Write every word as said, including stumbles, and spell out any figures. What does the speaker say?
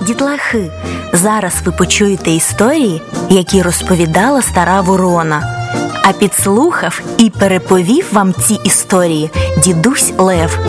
дітлахи, зараз ви почуєте історії, які розповідала стара ворона. А підслухав і переповів вам ці історії дідусь Лев.